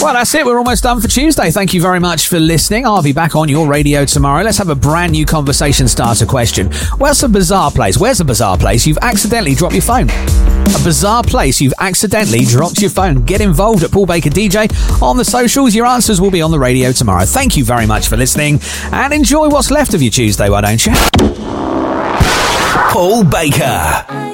Well, that's it. We're almost done for Tuesday. Thank you very much for listening. I'll be back on your radio tomorrow. Let's have a brand new conversation starter question. Where's a bizarre place you've accidentally dropped your phone? A bizarre place you've accidentally dropped your phone. Get involved at Paul Baker DJ on the socials. Your answers will be on the radio tomorrow. Thank you very much for listening and enjoy what's left of your Tuesday, why don't you? Paul Baker.